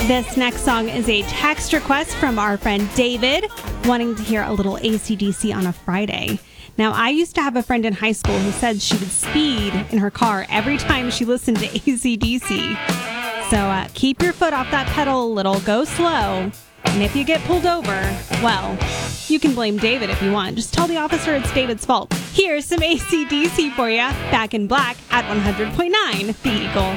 This next song is a text request from our friend David, wanting to hear a little AC/DC on a Friday. Now, I used to have a friend in high school who said she would speed in her car every time she listened to AC/DC. So keep your foot off that pedal a little, go slow. And if you get pulled over, well, you can blame David if you want. Just tell the officer it's David's fault. Here's some AC/DC for you. Back in Black at 100.9 The Eagle.